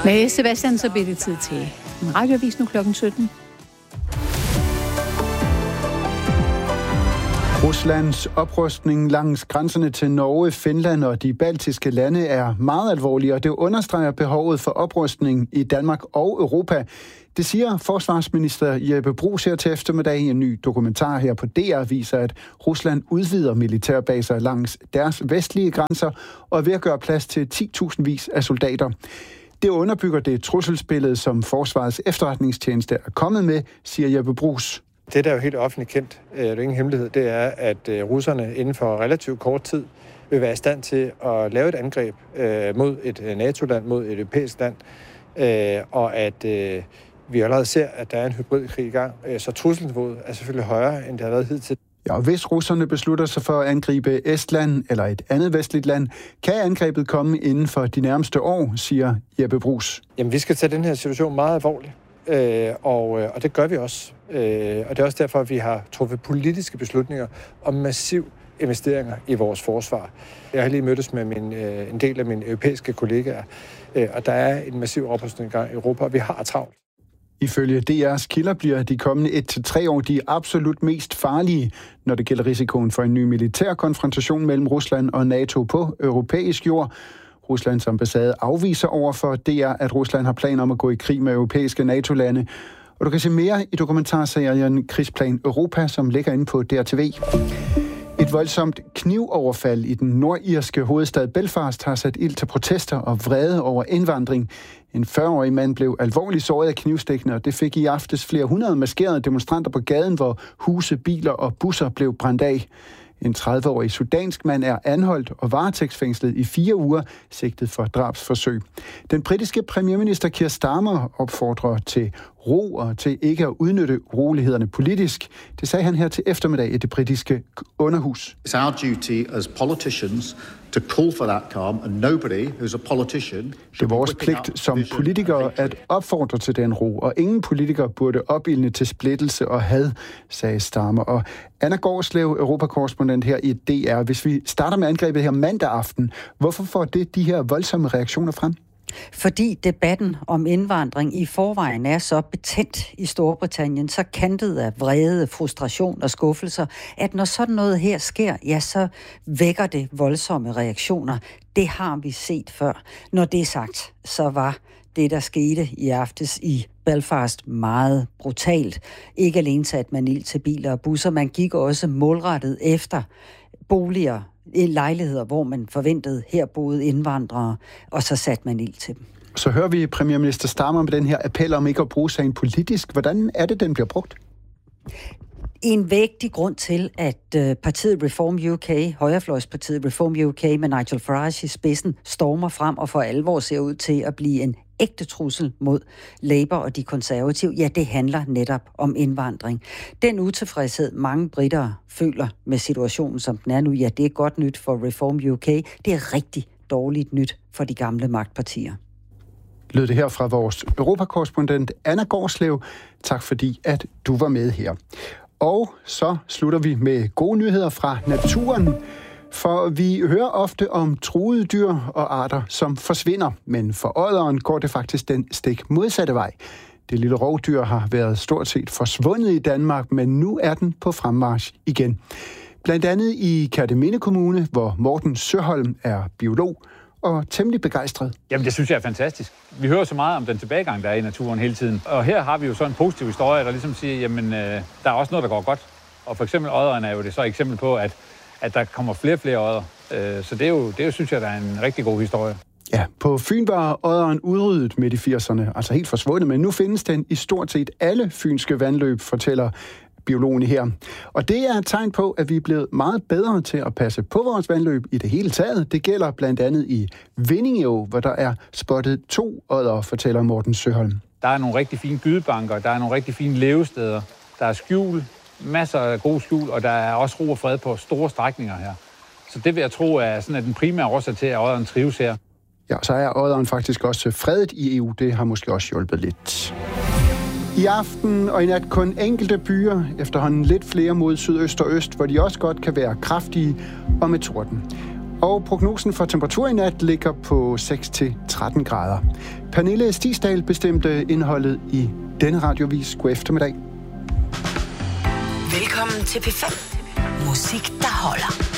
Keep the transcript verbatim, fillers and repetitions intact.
Med Sebastian, så bliver det tid til en radioavis nu klokken sytten. Ruslands oprustning langs grænserne til Norge, Finland og de baltiske lande er meget alvorlig, og det understreger behovet for oprustning i Danmark og Europa. Det siger forsvarsminister Jeppe Bruus her til eftermiddag. En ny dokumentar her på D R viser, at Rusland udvider militærbaser langs deres vestlige grænser og er ved at gøre plads til ti tusind vis af soldater. Det underbygger det trusselsbillede, som Forsvarets efterretningstjeneste er kommet med, siger Jeppe Bruus. Det, der er jo helt offentligt kendt, det er ingen hemmelighed, det er, at russerne inden for relativt kort tid vil være i stand til at lave et angreb mod et NATO-land, mod et europæisk land, og at vi allerede ser, at der er en hybridkrig i gang, så trusselsniveauet er selvfølgelig højere, end det har været hidtil. Ja, og hvis russerne beslutter sig for at angribe Estland eller et andet vestligt land, kan angrebet komme inden for de nærmeste år, siger Jeppe Bruus. Jamen, vi skal tage den her situation meget alvorligt, øh, og, og det gør vi også. Øh, og det er også derfor, at vi har truffet politiske beslutninger om massiv investeringer i vores forsvar. Jeg har lige mødtes med min, øh, en del af mine europæiske kollegaer, øh, og der er en massiv oprustning i gang i Europa, og vi har travlt. Ifølge D R's kilder bliver de kommende et til tre år de absolut mest farlige, når det gælder risikoen for en ny militær konfrontation mellem Rusland og NATO på europæisk jord. Ruslands ambassade afviser overfor D R, at Rusland har planer om at gå i krig med europæiske NATO-lande. Og du kan se mere i dokumentarserien Krigsplan Europa, som ligger inde på D R T V. Et voldsomt knivoverfald i den nordirske hovedstad Belfast har sat ild til protester og vrede over indvandring. En fyrre-årig mand blev alvorligt såret af knivstikkene, og det fik i aftes flere hundrede maskerede demonstranter på gaden, hvor huse, biler og busser blev brændt af. En tredive-årig sudansk mand er anholdt og varetægtsfængslet i fire uger, sigtet for drabsforsøg. Den britiske premierminister Keir Starmer opfordrer til ro og til ikke at udnytte urolighederne politisk. Det sagde han her til eftermiddag i det britiske underhus. It's our duty as politicians to call for that calm, and nobody who's a politician. Det er vores pligt som politikere at opfordre til den ro, og ingen politikere burde opildne til splittelse og had, sagde Starmer. Og Anna Gårdslev, europakorrespondent her i D R. Hvis vi starter med angrebet her mandag aften, hvorfor får det de her voldsomme reaktioner frem? Fordi debatten om indvandring i forvejen er så betændt i Storbritannien, så kantet af vrede, frustration og skuffelser, at når sådan noget her sker, ja, så vækker det voldsomme reaktioner. Det har vi set før. Når det er sagt, så var det, der skete i aftes i Belfast, meget brutalt. Ikke alene satte man ild til biler og busser, man gik også målrettet efter boliger, lejligheder, hvor man forventede her boede indvandrere, og så satte man ild til dem. Så hører vi premierminister Starmer med den her appel om ikke at bruge sagen politisk. Hvordan er det, den bliver brugt? En vægtig grund til, at partiet Reform U K, højrefløjspartiet Reform U K med Nigel Farage i spidsen, stormer frem og for alvor ser ud til at blive en ægte trussel mod Labour og de konservative, ja, det handler netop om indvandring. Den utilfredshed, mange britter føler med situationen, som den er nu, ja, det er godt nyt for Reform U K. Det er rigtig dårligt nyt for de gamle magtpartier. Lød det her fra vores europakorrespondent Anna Gårdslev. Tak fordi, at du var med her. Og så slutter vi med gode nyheder fra naturen. For vi hører ofte om truede dyr og arter, som forsvinder. Men for odderen går det faktisk den stik modsatte vej. Det lille rovdyr har været stort set forsvundet i Danmark, men nu er den på fremmarch igen. Blandt andet i Kerteminde Kommune, hvor Morten Søholm er biolog og temmelig begejstret. Jamen, det synes jeg er fantastisk. Vi hører så meget om den tilbagegang, der er i naturen hele tiden. Og her har vi jo så en positiv historie, der ligesom siger, jamen, øh, der er også noget, der går godt. Og for eksempel odderen er jo det så et eksempel på, at, at der kommer flere og flere odder. Øh, så det er, jo, det er jo, synes jeg, der er en rigtig god historie. Ja, på Fyn var odderen udryddet midt i firserne, altså helt forsvundet, men nu findes den i stort set alle fynske vandløb, fortæller biologen her. Og det er et tegn på, at vi er blevet meget bedre til at passe på vores vandløb i det hele taget. Det gælder blandt andet i Vindingeå, hvor der er spottet to odder, fortæller Morten Søholm. Der er nogle rigtig fine gydebanker, der er nogle rigtig fine levesteder, der er skjul, masser af gode skjul, og der er også ro og fred på store strækninger her. Så det vil jeg tro er sådan, at den primære årsag til, at odderen trives her. Ja, så er odderen faktisk også fredet i E U. Det har måske også hjulpet lidt. I aften og i nat kun enkelte byer, efterhånden lidt flere mod sydøst og øst, hvor de også godt kan være kraftige og med torden. Og prognosen for temperatur i nat ligger på seks til tretten grader. Pernille Stisdal bestemte indholdet i denne radiovis. God eftermiddag. Velkommen til P fem. Musik, der holder.